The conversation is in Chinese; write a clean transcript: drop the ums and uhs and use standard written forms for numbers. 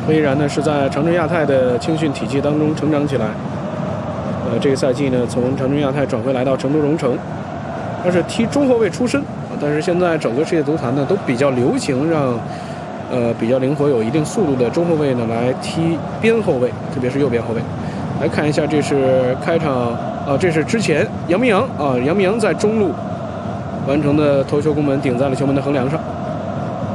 何依然呢是在长春亚泰的青训体系当中成长起来。这个赛季呢从长春亚泰转会来到成都蓉城，他是踢中后卫出身，但是现在整个世界足坛呢都比较流行让比较灵活有一定速度的中后卫呢来踢边后卫，特别是右边后卫。来看一下，这是开场这是之前杨明洋在中路完成的头球攻门，顶在了球门的横梁上。